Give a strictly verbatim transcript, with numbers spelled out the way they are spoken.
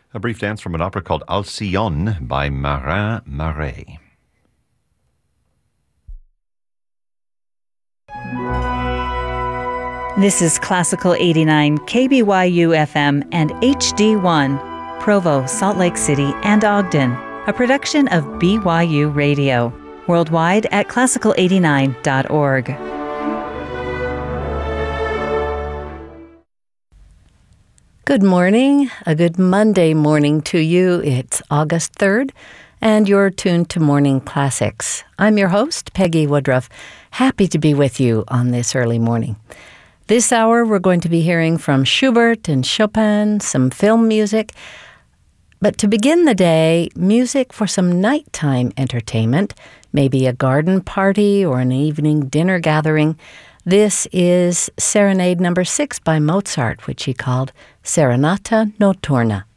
A brief dance from an opera called Alcyone by Marin Marais. This is Classical eighty-nine, K B Y U F M and H D one, Provo, Salt Lake City, and Ogden, a production of B Y U Radio, worldwide at classical eighty-nine dot org. Good morning, a good Monday morning to you. It's August third, and you're tuned to Morning Classics. I'm your host, Peggy Woodruff. Happy to be with you on this early morning. This hour, we're going to be hearing from Schubert and Chopin, some film music. But to begin the day, music for some nighttime entertainment, maybe a garden party or an evening dinner gathering. This is Serenade number six by Mozart, which he called Serenata Notturna.